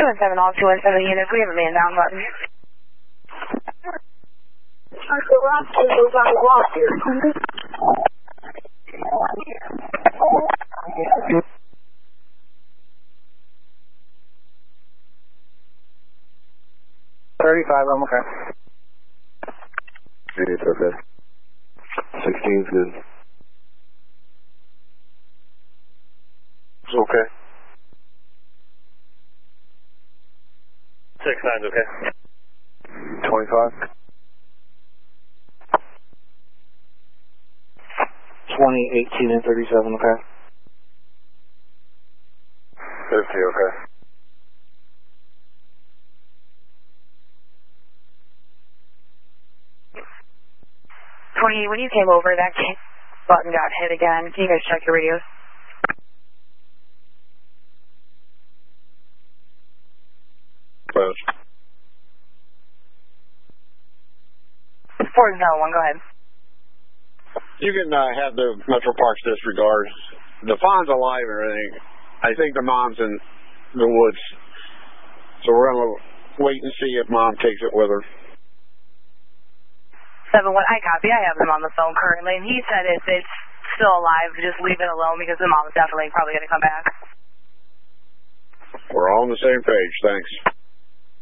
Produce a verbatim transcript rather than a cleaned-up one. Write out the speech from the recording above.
one seven, all two one seven units. We have a man down button. thirty-five, I'm okay. It's okay. sixteen's good. It's okay. Six nine's okay. twenty-five. twenty, eighteen, and thirty-seven, okay. fifty, okay. twenty, when you came over, that button got hit again. Can you guys check your radios? Close. four zero one, go ahead. You can uh, have the Metro Parks disregard. The fawn's alive and everything. I think the mom's in the woods. So we're going to wait and see if mom takes it with her. seven one, I copy. I have him on the phone currently, and he said if it's still alive, just leave it alone because the mom's definitely probably going to come back. We're all on the same page. Thanks.